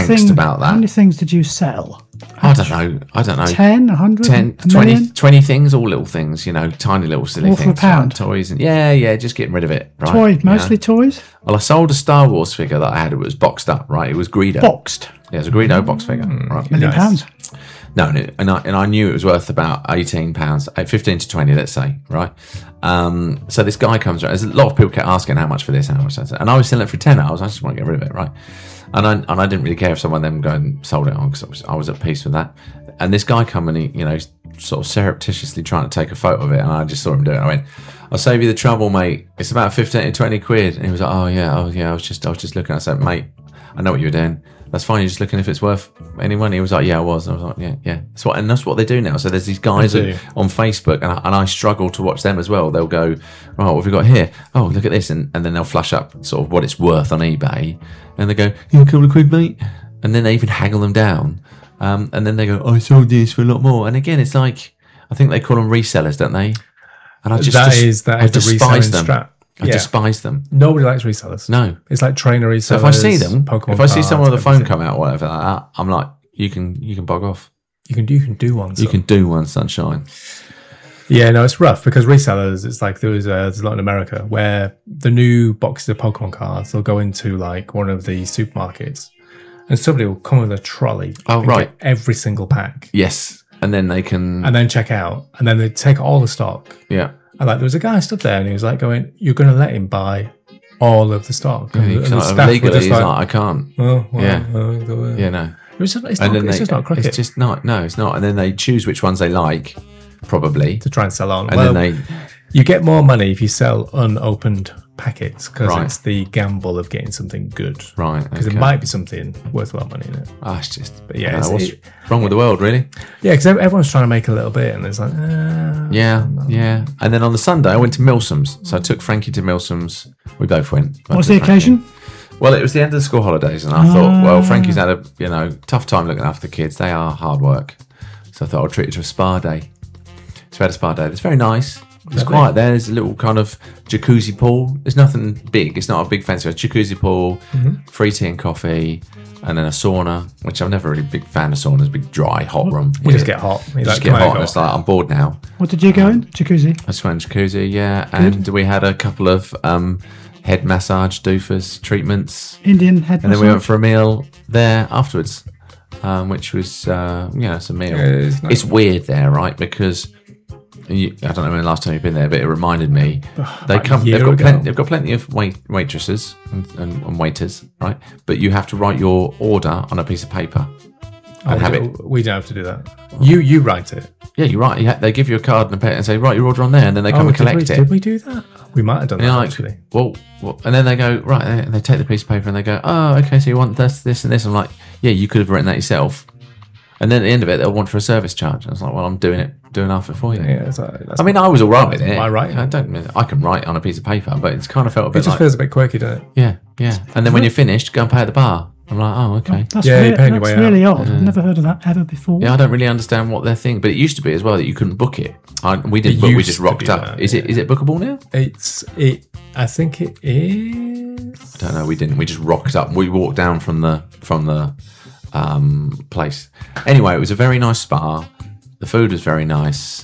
angst about that. How many things did you sell? I don't know. 10, 100, 10, 20 things, all little things, tiny little silly All for things. £1. Like toys and just getting rid of it. Right? Toys, mostly toys? Well, I sold a Star Wars figure that I had. It was boxed up, right? It was Greedo. Boxed? Yeah, it was a Greedo box figure. Right. £1 million. No, and I knew it was worth about £18, 15 to 20, let's say, right? So this guy comes around. There's a lot of people kept asking how much for this, how much that, and I was selling it for £10. I just want to get rid of it, right? And I didn't really care if someone then go and sold it on because I was at peace with that. And this guy come and he, sort of surreptitiously trying to take a photo of it, and I just saw him do it. I went, "I'll save you the trouble, mate. It's about 15 to 20 quid." And he was like, "Oh yeah. I was just looking." I said, "Mate, I know what you were doing. That's fine. You're just looking if it's worth any money." He was like, "Yeah, I was." And I was like, "Yeah." That's what they do now. So there's these guys on Facebook, and I struggle to watch them as well. They'll go, "Right, what have we got here? Oh, look at this," and then they'll flash up sort of what it's worth on eBay, and they go, "Yeah, a couple of quid, mate," and then they even haggle them down, and then they go, "I sold this for a lot more." And again, it's like I think they call them resellers, don't they? And I that is the despise reselling them. strat. I despise them. Nobody likes resellers. No. It's like trainer resellers. So if I see them, Pokemon if I see someone with a phone everything. come out or whatever like that, I'm like, you can bog off. You can do one. You can do one, sunshine. Yeah, no, it's rough because resellers, it's like there's a lot in America where the new boxes of Pokemon cards, they'll go into like one of the supermarkets and somebody will come with a trolley. Oh, and right. get every single pack. Yes. And then they can... And then check out. And then they take all the stock. Yeah. And like there was a guy stood there and he was like going, "You're going to let him buy all of the stock." And, Yeah, and the staff were legally, just he's like, I can't. "Oh, well, Yeah. go ahead." Yeah, no. It's just And then not cricket. It's just not. No, it's not. And then they choose which ones they like, probably. to try and sell on. And Well, then you get more money if you sell unopened packets because Right. it's the gamble of getting something good. Right. Because okay. it might be something worth a lot of money in it. Oh, it's just... But yeah, I don't know, it's- what's wrong with the world, really? Yeah, because everyone's trying to make a little bit, and it's like, Yeah. And then on the Sunday, I went to Milsom's. So I took Frankie to Milsom's. We both went. What's the occasion? Well, it was the end of the school holidays, and I thought, well, Frankie's had a tough time looking after the kids. They are hard work, so I thought I'll treat her to a spa day. So we had a spa day. It's very nice. It's quiet there. There's a little kind of jacuzzi pool. There's nothing big. It's not a big fancy. It's a jacuzzi pool, free tea and coffee, and then a sauna, which I'm never really a big fan of saunas. Big dry hot room. you just get hot. You Just like, get "Come on, hot. go And it's on." like I'm bored now. What did you go in? Jacuzzi. I just went in jacuzzi, yeah, and we had a couple of head massage doofus treatments, Indian head and then we massage. went for a meal there afterwards, which was it's a meal. Yeah, it's nice. It's weird there, right? Because I don't know when the last time you've been there, but it reminded me they come. year They've ago. got plenty of waitresses and waiters, right? But you have to write your order on a piece of paper and have it. We don't have to do that. You write it. Yeah, you're right. They give you a card and a pen and say, write your order on there, and then they come and collect it. Did we do that? We might have done And that you're like, actually. well, and then they go, right, and they take the piece of paper and they go, oh, okay, so you want this, and this. I'm like, yeah, you could have written that yourself. And then at the end of it, they'll want for a service charge. I was like, well, I'm doing half it for you. Yeah, that's I mean, I was all right with it. my writing. I can write on a piece of paper, but it's kind of felt a it bit just like, feels a bit quirky, doesn't it? yeah. And then when you're finished, go and pay at the bar. I'm like, oh, okay. That's Yeah, really, you're paying your way out. really odd. I've never heard of that ever before. Yeah, I don't really understand what their thing, but it used to be as well that you couldn't book it. We didn't book, we used just to rocked be up. that, Is it bookable now? I think it is. I don't know. We didn't. We just rocked up. We walked down from the place. Anyway, it was a very nice spa. The food was very nice.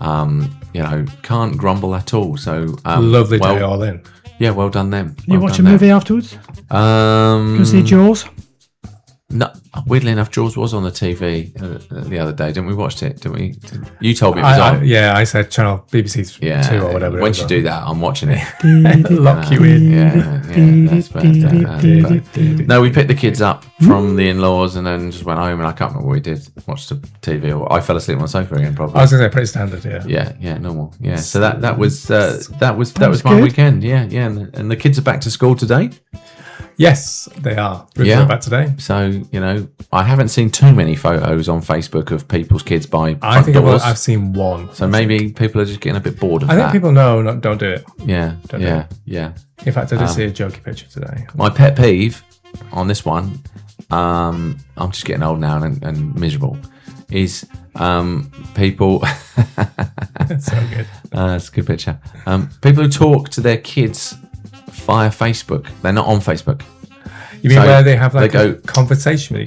Can't grumble at all. So Lovely day all in. Yeah, well done them. You Well watch a done movie afterwards? them. Go see Jaws? No, weirdly enough, Jaws was on the TV the other day. Didn't we watch it? Didn't we? You told me it was on. I said channel BBC Yeah, 2 or whatever. Once you do that, I'm watching it. Lock you in. Yeah, that's bad. No, we picked the kids up from the in-laws and then just went home, and I can't remember what we did. Watched the TV, or I fell asleep on the sofa again, probably. I was going to say pretty standard, yeah. Yeah, normal. Yeah, so that was my good. weekend. Yeah, and the kids are back to school today. Yes, they are. We're Yeah. back today. So I haven't seen too many photos on Facebook of people's kids by I front think doors. I've seen one. So maybe people are just getting a bit bored of I that. think people know, don't do it. Yeah. In fact, I did see a jokey picture today. My pet peeve on this one, I'm just getting old now and miserable, is people. It's so good. That's a good picture. People who talk to their kids via Facebook. They're not on Facebook. You mean So where they have they like go- a conversation with